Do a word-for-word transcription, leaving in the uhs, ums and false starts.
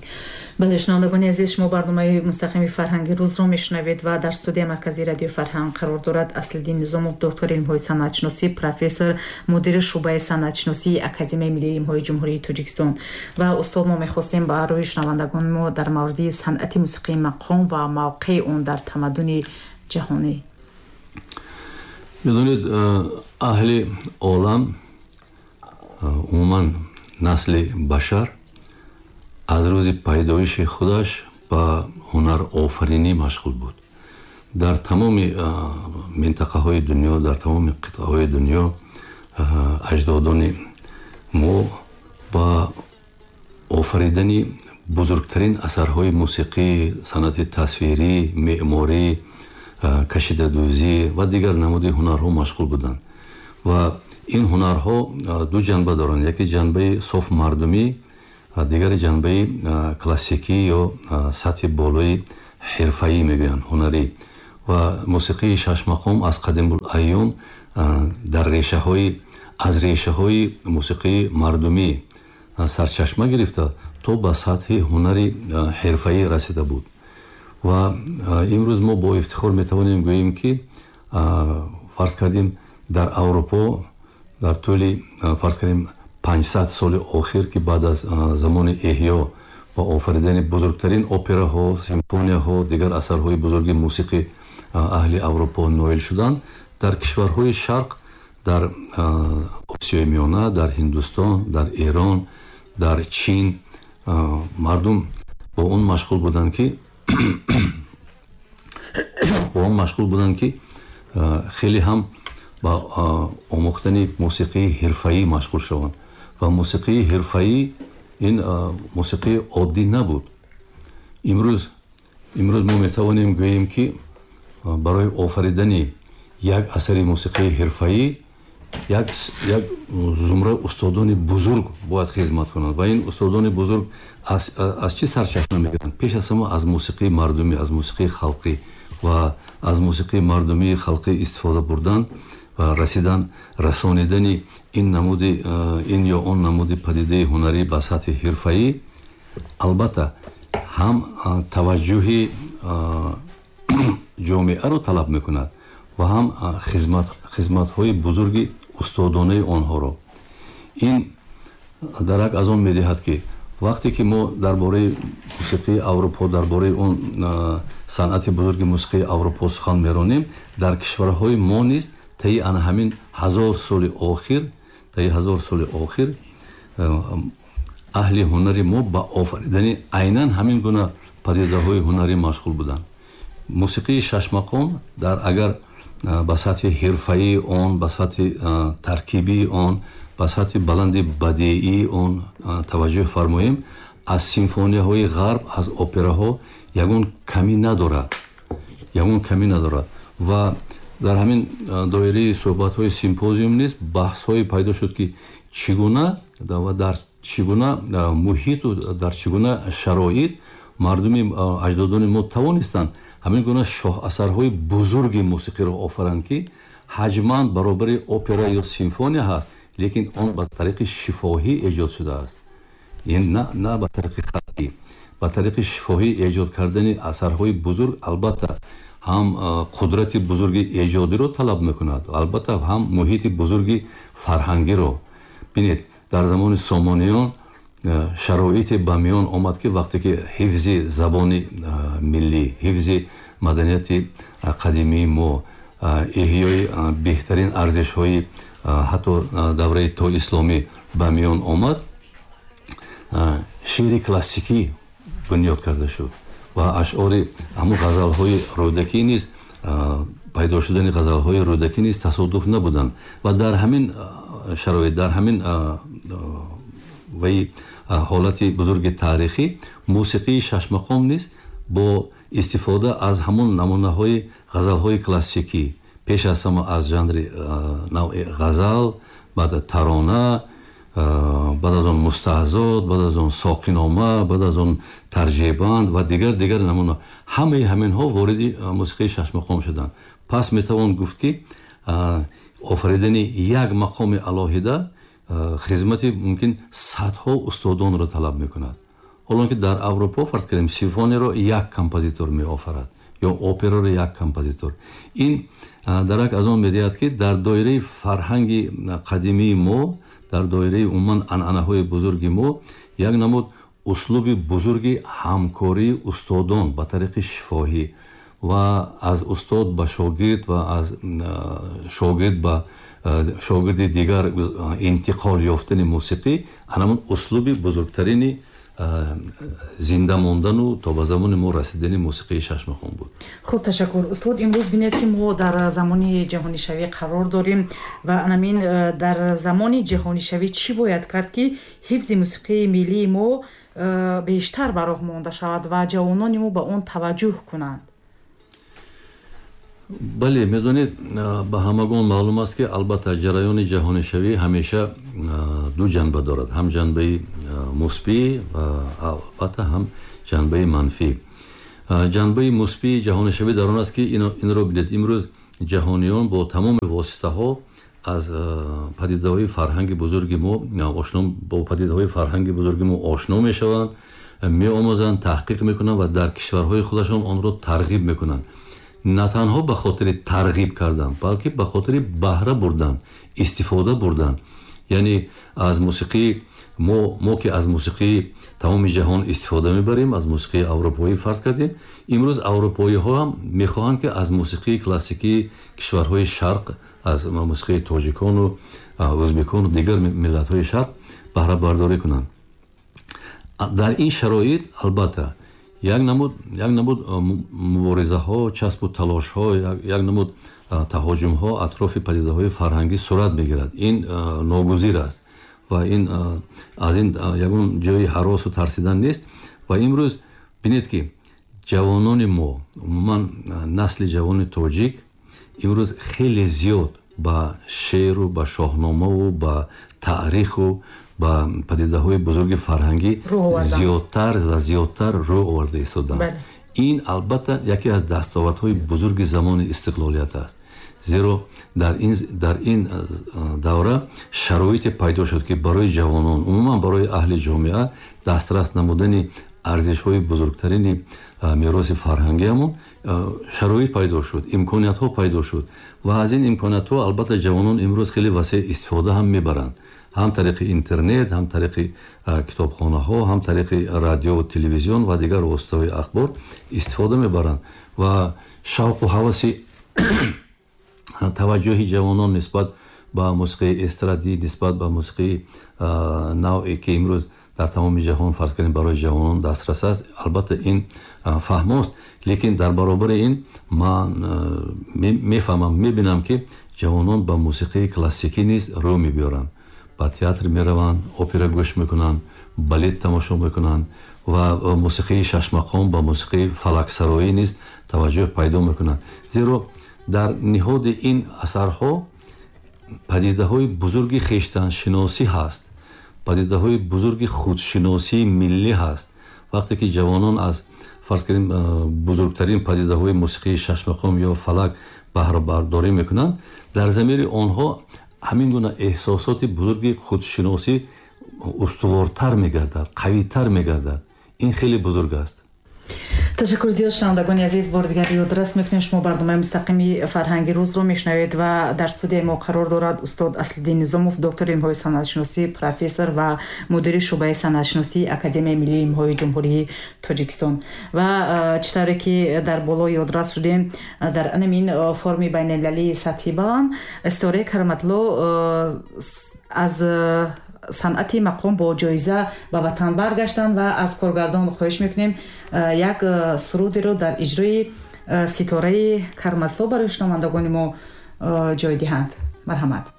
бале шунавандагони азиз, шумо барномаи мустақими фарҳанги рӯзро мешунавед ва дар студияи маркази радиои фарҳанг қарор дорад Аслиддин Низомов, доктори илмҳои санъатшиносӣ, профессор, мудири шуъбаи санъатшиносии Академияи миллии илмҳои ҷумҳурии Тоҷикистон. ва устод, мо мехостем ба рӯи шунавандагони мо дар мавриди санъати мусиқии мақом ва мавқеи он дар тамаддуни ҷаҳонӣ. медонед, аҳли олам, умуман насли башар аз рӯзи пайдоиши худаш ба ҳунарофаринӣ машғул буд. дар тамоми минтақаҳои дунё, дар тамоми қитъаҳои дунё аҷдодони мо ба офаридани бузургтарин асарҳои мусиқӣ, санъати тасвирӣ, меъморӣ, кашидадӯзӣ ва дигар намуди ҳунарҳо машғул буданд. ва ин ҳунарҳо ду ҷанба доранд. яке ҷанбаи соф мардумӣ, дигари ҷанбаи классикӣ ё сатҳи болои ҳирфаӣ мегӯянд, ҳунарӣ. ва мусиқии шашмақом аз қадимулайём дар решаҳои аз решаҳои мусиқии мардумӣ сарчашма гирифта то ба сатҳи ҳунари ҳирфаӣ расида буд. ва имрӯз мо бо ифтихор метавонем гӯем, ки фарз кардем дар Аврупо дар тӯли фарз кардем панҷсад соли охир, ки баъд аз замони эҳё ба офаридани бузургтарин операҳо, симфонияҳо, дигар асарҳои бузурги мусиқи аҳли Аврупо ноил шуданд, дар кишварҳои шарқ, дар Осиёи Миёна, дар Ҳиндустон, дар Эрон, дар Чин мардум бо он машғул буданд, ки бо он машғул буданд, ки хеле ҳам ба омӯхтани мусиқии ҳирфаӣ машғул шаванд. ва мусиқии ҳирфаӣ ин мусиқии оддӣ набуд. имрӯз имрӯз мо метавонем гӯем, ки барои офаридани як асари мусиқии ҳирфаӣ як як зумраи устодони бузург бояд хизмат кунанд. ва ин устодони бузург аз аз чӣ сарчашма мегиранд? пеш аз ҳама аз мусиқии мардумӣ, аз мусиқии халқӣ. ва аз мусиқии мардумии халқӣ истифода бурдан ва расидан расонидани ин намуди ин ё он намуди падидаи ҳунарӣ ба сатҳи ҳирфаӣ албатта ҳам таваҷҷӯҳи ҷомеаро талаб мекунад ва ҳам хизмат хизматҳои бузурги устодонаи онҳоро. ин дарак аз он медиҳад, ки вақте ки мо дар бораи мусиқии Аврупо, дар бораи он санъати бузурги мусиқии Аврупо сухан меронем, дар кишварҳои мо низ таи ана ҳамин ҳазор соли охир таи ҳазор соли охир аҳли ҳунари мо ба офаридани айнан ҳамин гуна падидаҳои ҳунарӣ машғул буданд. мусиқии шашмақом дар агар ба сатҳи ҳирфаии он, ба сатҳи таркибии он, ба сатҳи баланди бадеии он таваҷҷӯҳ фармоем, аз симфонияҳои ғарб, аз операҳо ягон камӣ надорад. ягон камӣ надорад. ва дар ҳамин доираи суҳбатҳои симпозиум низ баҳсҳое пайдо шуд, ки чӣ гуна ва дар чӣ гуна муҳиту дар чӣ гуна шароит мардуми аҷдодони мо тавонистанд ҳамин гуна шоҳасарҳои бузурги мусиқиро офаранд, ки ҳаҷман баробари опера ё симфония ҳаст, лекин он ба тариқи шифоҳӣ эҷод шудааст. ин на на ба тариқи хатӣ, ба тариқи шифоҳӣ эҷод кардани асарҳои бузург албатта ҳам қудрати бузурги эҷодиро талаб мекунад, албатта ҳам муҳити бузурги фарҳангиро. бинед, дар замони Сомониён шароите ба миён омад, ки вақте ки ҳифзи забони миллӣ, ҳифзи маданияти қадимии мо, эҳёи беҳтарин арзишҳои ҳатто давраи то исломӣ ба миён омад, шеъри классикӣ бунёд карда шуд ва ашъори ҳамун ғазалҳои рӯдакӣ низ пайдо шудани ғазалҳои рӯдакӣ низ тасодуф набуданд. ва дар ҳамин шароит, дар ҳамин ваи ҳолати бузурги таърихӣ мусиқии шашмақом низ бо истифода аз ҳамон намунаҳои ғазалҳои классикӣ, пеш аз ҳама аз жанри навъи ғазал, баъд тарона, баъд аз он мустаҳзот, баъд аз он соқинома, баъд аз он тарҷебанд ва дигар дигар намуна, ҳамаи ҳаминҳо вориди мусиқии шашмақом шуданд. пас метавон гуфт, ки офаридани як мақоми алоҳида хизмати мумкин садҳо устодонро талаб мекунад. ҳолон ки дар Авропа фарз кардем симфонияро як композитор меофарад ё операро як композитор. Ин дарак аз он медиҳад ки дар доираи фарҳанги қадимии мо, дар доираи умуман анъанаҳои бузурги мо як намуд услуби бузурги ҳамкории устодон ба тариқи шифоҳӣ ва аз устод ба шогирд ва аз шогирд ба шогирди дигар интиқол ёфтани мусиқӣ анамун услуби бузургтарини зинда мондану то ба замони мо расидани мусиқии шашмахон буд. хуб, ташаккур устод. имрӯз бинед ки мо дар замони ҷаҳонишавӣ қарор дорем ва анамин дар замони ҷаҳонишавӣ чӣ бояд кард ки ҳифзи мусиқии миллии мо бештар ба роҳ монда шавад ва ҷавонони мо ба он таваҷҷӯҳ кунанд? бале, медонед, ба ҳамагон маълум аст ки албатта ҷараёни ҷаҳонишавӣ ҳамеша ду ҷанба дорад, ҳам ҷанбаи мусбӣ ва албатта ҳам ҷанбаи манфӣ. ҷанбаи мусбии ҷаҳонишавӣ дар он аст ки инро бидед, имрӯз ҷаҳониён бо тамоми воситаҳо аз падидаҳои фарҳанги бузурги мо ошно бо падидаҳои фарҳанги бузурги мо ошно мешаванд, меомӯзанд, таҳқиқ мекунанд ва дар кишварҳои худашон онро тарғиб мекунанд. На танҳо ба хотири тарғиб кардан, балки ба хотири баҳра бурдан, истифода бурдан. Яъне аз мусиқии мо мо ки аз мусиқии тамоми ҷаҳон истифода мебарем, аз мусиқии аврупоӣ фарз кардем, имрӯз аврупоиҳо ҳам мехоҳанд ки аз мусиқии классикии кишварҳои шарқ, аз мусиқии тоҷикону ӯзбекону дигар миллатҳои шарқ баҳрабардорӣ кунанд. Дар ин шароит албатта як намуд як намуд муборизаҳо, часпу талошҳо, як намуд таҳоҷумҳо атрофи падидаҳои фарҳангӣ сурат мегирад. Ин ногузир аст ва ин аз ин ягон ҷои ҳаросу тарсидан нест. Ва имрӯз бинед ки ҷавонони мо, умуман насли ҷавони тоҷик имрӯз хеле зиёд ба шеъру ба шоҳномаву ба таъриху ба падидаҳои бузурги фарҳангӣ зиёдтар ва зиёдтар рӯ оварда истоданд. Ин албатта яке аз дастовардҳои бузурги замони истиқлолият аст. зеро дар ин дар ин давра шароите пайдо шуд ки барои ҷавонон, умуман барои аҳли ҷомеа дастрас намудани арзишҳои бузургтарини мероси фарҳангиамон шароит пайдо шуд, имкониятҳо пайдо шуд ва аз ин имкониятҳо албатта ҷавонон имрӯз хеле васеъ истифода ҳам мебаранд. ҳам тариқи интернет, ҳам тариқи китобхонаҳо, ҳам тариқи радио, телевизион ва дигар воситаҳои ахбор истифода мебаранд ва шавқу ҳаваси таваҷҷӯҳи ҷавонон нисбат ба мусиқии эстрадӣ, нисбат ба мусиқии навъе ки имрӯз дар тамоми ҷаҳон фарз кардем барои ҷавонон дастрас аст, албатта ин фаҳмост. лекин дар баробари ин ман мефаҳмам, мебинам ки ҷавонон ба мусиқии классикӣ низ рӯ мебиёранд. ба театр мераванд, опера гӯш мекунанд, балет тамошо мекунанд ва мусиқии шашмахон ба мусиқии фалаксароӣ низ таваҷҷӯҳ пайдо мекунанд. зеро дар ниҳоди ин асарҳо падидаҳои бузурги хештаншиносӣ ҳаст, падидаҳои бузурги худшиносии миллӣ ҳаст. вақте ки ҷавонон аз фарз кардем бузургтарин падидаҳои мусиқии шашмахон ё фалак баҳрабардорӣ мекунанд, дар замири онҳо ҳамин гуна эҳсосоти бузурги худшиносӣ устувортар мегардад, қавитар мегардад. ин хеле бузург аст. ташаккур зиёд шунавандагони азиз, бори дигар ёдрас мекунем шумо барномаи мустақими фарҳанги рӯзро мешунавед ва дар студияи мо қарор дорад устод Аслиддин Низомов, доктори илмҳои санъатшиносӣ, профессор ва мудири шуъбаи санъатшиносии Академияи Миллии Илмҳои Ҷумҳурии Тоҷикистон. ва чӣ тавре ки дар боло ёдрас шудем, дар анамин форуми байналмилалии сатҳи баланд истораи Караматло аз санъати мақом бо ҷоиза ба ватан баргаштанд ва аз коргардон хоҳиш мекунем як сурудеро дар иҷрои ситораи Караматло барои шунавандагони мо ҷой диҳанд. марҳамат.